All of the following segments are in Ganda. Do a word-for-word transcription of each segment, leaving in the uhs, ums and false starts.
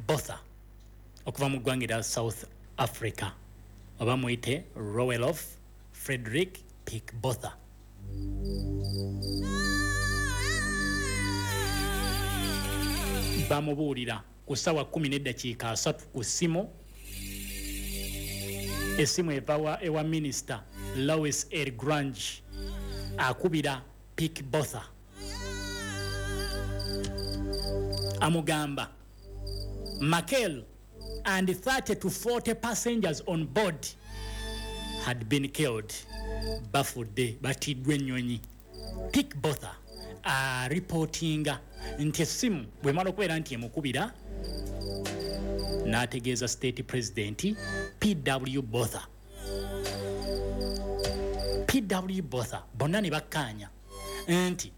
Botha okuva mu ggwanga lya South Africa oba muyite Roelof Frederick Pick Botha. Bamubuulira ku ssaawa kumi n'eddakiika asatu ku ssimu, essimu evawa ewa minisita Louis El Grange akubira Pick Botha amugamba Makel and thirty to forty passengers on board had been killed. Bafudde batiddwa ennyonyi. Pick Botha a reportinga nti essimu bwe mala okubeera nti emukubira n'ategeeza state president P W Botha. P W Botha bonna ne bakkaanya nti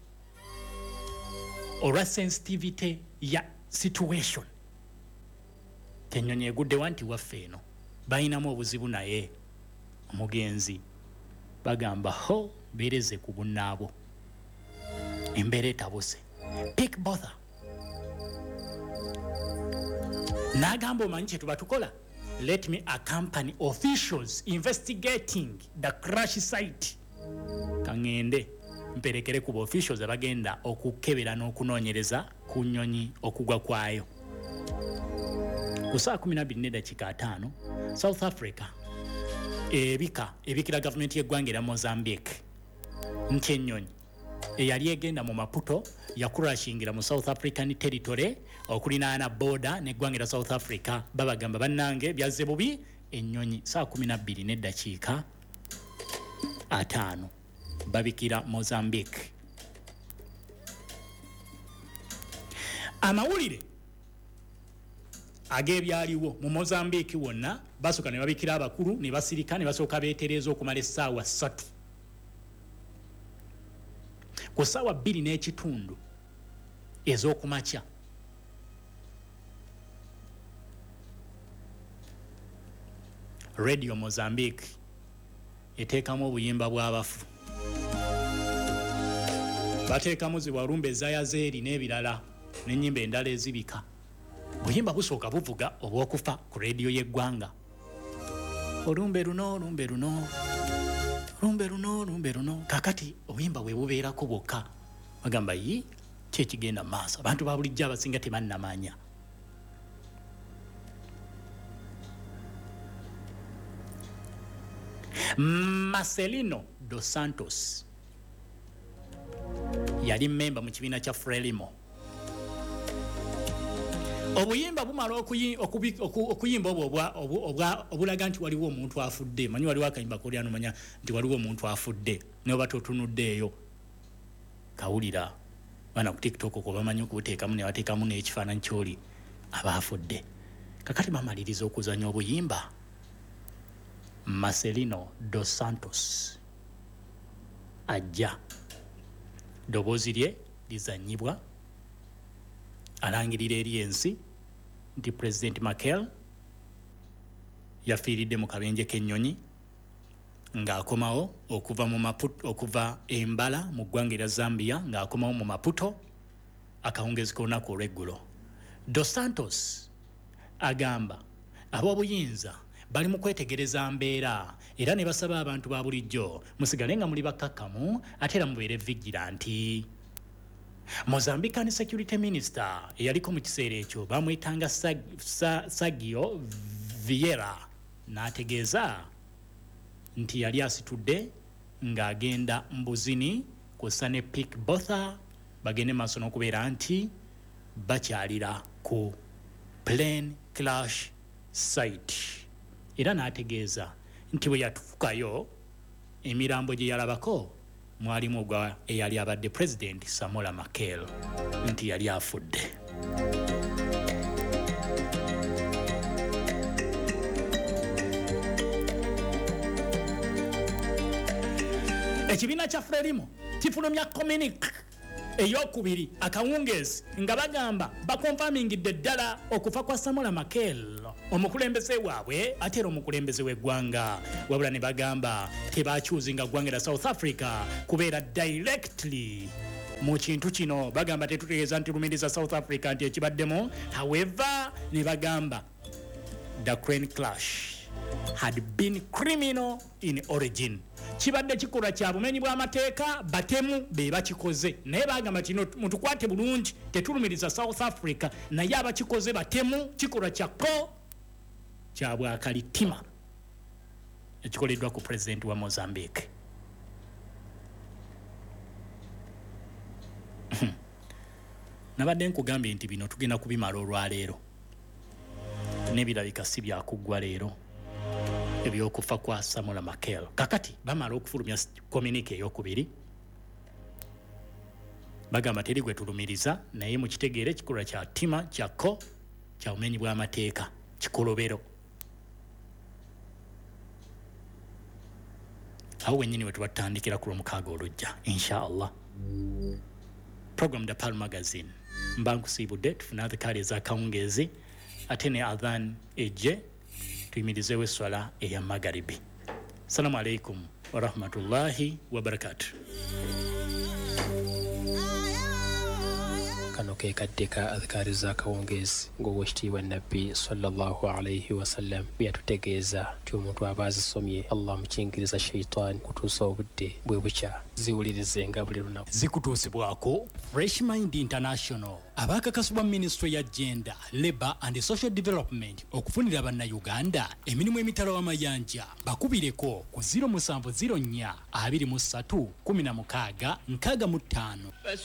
olwa sensitivity ya situation ennyonyi eguddewa nti waffe eno balinamu obuzibu naye omugenzi bagamba ho beereze ku bunnaabo embeera etabuse. Pick Botha n'agamba omanyi kye tuba tukola, let me accompany officials investigating the crash site, kaŋŋende mperekere ku officials abagenda okukebera n'okunoonyereza ku nnyonyi okugwa kwayo. Ku saa kumi na bbiri n'eddakiika ataano South Africa ebika ebikira gavumenti y'eggwanga erya Mozambique nti ennyonyi eyali egenda mu Maputo yakurashingira mu South African territory okulinaana border n'eggwanga erya South Africa. Babagamba bannange byazze bubi ennyonyi. Saa kumi na bbiri n'eddakiika ataano babikira Mozambique. Amawulire agebyaliwo mu Mozambique wonna basooka ne babikira abakulu ne basirika ne basooka beetereeza okumala essaawa ssatu. Ku ssaawa bbiri n'ekitundu ez'okumakya Radio Mozambique eteekamu obuyimba bw'abafu, bateekamu ziwalumba ezayazeeri n'ebirala n'ennyimba endala ezibika. Buyimba busooka buvuga obw'okufa ku rediyo y'eggwanga. Olumbe luno olumbe luno olumbe luno olumbe luno. Kakati obuyimba bwe bubeerako bwokka bagamba yi ki ekigenda maaso. Abantu ba bulijjo abasinga tebannamanya. Marcelino dos Santos yali memba mu kibiina kya Frelimo. Obuyimba bumala okuyimba obwo obulaga nti waliwo omuntu afudde. Manyi waliwo akayimba kolyano manya nti waliwo omuntu afudde ne oba totunuddeeyo kawulira bana ku TikTok ko bamanyi okuteekamu ne bateekamu n'ekifaananyi kyoli aba afudde. Kakati bamaliriza okuzanya obuyimba. Marcelino dos Santos ajja, ddoboozi lye lizanyibwa, alangirira eri ensi nti President Makel yafiiridde mu kabenje k'ennyonyi ng'akomawo okuva mu Maputo, okuva embala mu ggwanga erya Zambia ng'akomawo mu Maputo akawungezi k'olunaku olw'eggulo. Dos Santos agamba ab'obuyinza bali mu kwetegereza mbeera era ne basaba abantu ba bulijjo musigale nga muli bakkakkamu ate era mubeere vigilanti. Mozambican Security Minister eyaliko mu kiseera ekyo bamwetanga Sergio Vieira n'ategeeza nti yali asitudde ng'agenda mbuzini kw'ossa ne Pick Botha bagende maaso n'okubeera nti bakyalira ku plane crash site. Era n'ategeeza nti bwe yatuukayo emirambo gye yalabako mwalimu ogwa eyali abadde President Samola Makel nti yali afudde. Ekibiina kya Frelimo kifulumya Communique eyokubiri akawungeezi nga bagamba bakonfamingidde ddala okufa kwa Samola Makel omukulembeze waabwe ate era omukulembeze w'eggwanga, wabula ne bagamba tebakyuzinga ggwanga lya South Africa kubeera directly mu kintu kino bagamba tetutegeeza nti lumiriza South Africa nti ekibaddemu. However ne bagamba the crane clash had been criminal in origin. Kibadde kikolwa kya bumenyi bw'amateeka batemu be bakikoze naye bagamba kino mutukwate bulungi tetulumiriza South Africa naye abakikoze batemu kikolwa kyako kya bwakalitima ekikoleddwa ku president wa Mozambique. Nabadde nkugambye nti bino tugenda kubimala olwaleero n'ebirabika si byakuggwa leero ebyokufa kwa Samuel Makel. Kakati bamala okufulumya communique ey'okubiri bagamba teri gwe tulumiriza naye mu kitegeere ekikolwa kya ttima kyako kya bumenyi bw'amateeka kikolobero. Awo wennyini we tubatandikira ku lwomukaaga olujja inshallah. Program da Pal Magazine mbankusibudde tufuna adhikari ez'akawungeezi ate ne adhan ejje tuyimirizeewo esswala eya magharibi. Assalamu alaikum wa rahmatullahi wa barakatuh. Kano ke kaddeka adhikari z'akawungeezi ng'owekitiibwa nabbi sallallahu alayhi wasallam byatutegeeza nti omuntu aba azisomye Allah mukingiriza shaitan kutuusa obudde bwe bukya ziwulirizenga buli lunaku. Zikutuusibwako Fresh Mind International abakakasibwa Ministry ya Gender, Labour and Social Development okufunira bannayuganda emirimu emitala w'amayanja. Bakubireko ku zero seven zero four two three six six five.